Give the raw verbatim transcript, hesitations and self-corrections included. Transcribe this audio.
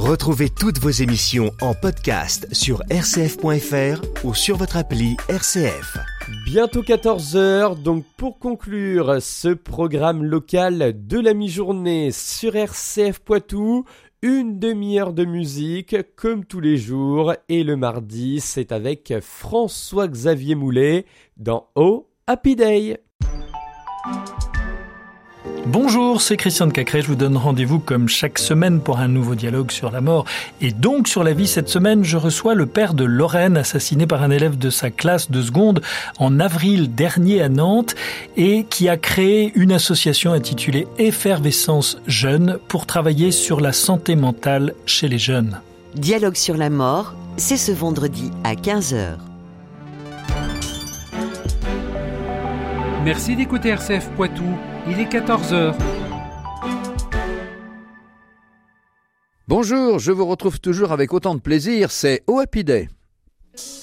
Retrouvez toutes vos émissions en podcast sur r c f point f r ou sur votre appli R C F. Bientôt quatorze heures, donc pour conclure ce programme local de la mi-journée sur R C F Poitou, une demi-heure de musique comme tous les jours, et le mardi c'est avec François-Xavier Moulet dans Oh Happy Day. Bonjour, c'est Christian de Cacré, je vous donne rendez-vous comme chaque semaine pour un nouveau dialogue sur la mort et donc sur la vie. Cette semaine, je reçois le père de Lorraine, assassiné par un élève de sa classe de seconde en avril dernier à Nantes et qui a créé une association intitulée Effervescence Jeune pour travailler sur la santé mentale chez les jeunes. Dialogue sur la mort, c'est ce vendredi à quinze heures. Merci d'écouter R C F Poitou, il est quatorze heures. Bonjour, je vous retrouve toujours avec autant de plaisir, c'est Oh Happy Day.